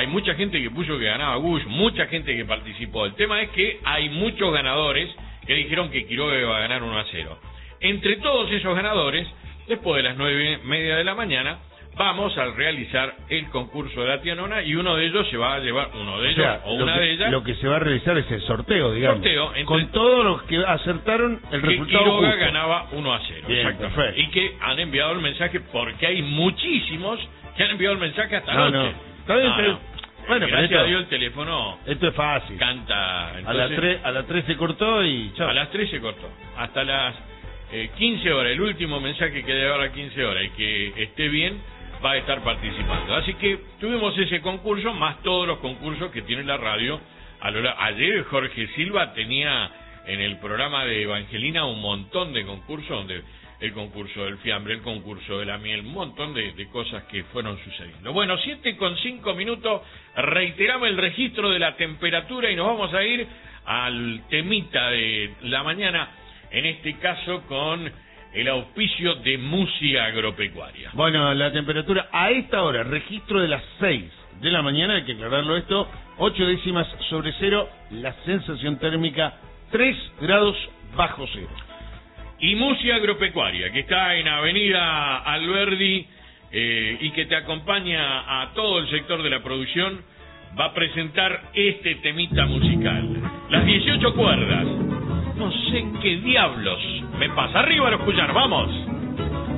hay mucha gente que puso que ganaba Bush, mucha gente que participó. El tema es que hay muchos ganadores que dijeron que Quiroga iba a ganar 1-0. Entre todos esos ganadores, después de las 9:30 de la mañana, vamos a realizar el concurso de la tía Nona y uno de ellos se va a llevar, una de ellas. Lo que se va a realizar es el sorteo, digamos. Con todos los que acertaron el resultado Quiroga justo. ganaba 1-0. Bien, Exactamente. perfecto. Y que han enviado el mensaje, porque hay muchísimos que han enviado el mensaje hasta anoche. Está bien, pero... Bueno, gracias pero a Dios el teléfono... Esto es fácil. Canta. Entonces, a las 3 se cortó y chao. A las 3 se cortó. Hasta las 15 horas, el último mensaje que debe haber a 15 horas y que esté bien, va a estar participando. Así que tuvimos ese concurso, más todos los concursos que tiene la radio. Ayer Jorge Silva tenía en el programa de Evangelina un montón de concursos, donde el concurso del fiambre, el concurso de la miel, un montón de cosas que fueron sucediendo. Bueno, 7:05, reiteramos el registro de la temperatura y nos vamos a ir al temita de la mañana, en este caso con el auspicio de Musi Agropecuaria. Bueno, la temperatura a esta hora, registro de las 6 de la mañana, hay que aclararlo esto, 8 décimas sobre cero, la sensación térmica 3 grados bajo cero. Y Musi Agropecuaria, que está en Avenida Alberdi y que te acompaña a todo el sector de la producción, va a presentar este temita musical. Las 18 cuerdas. No sé qué diablos me pasa. Arriba a escuchar, vamos.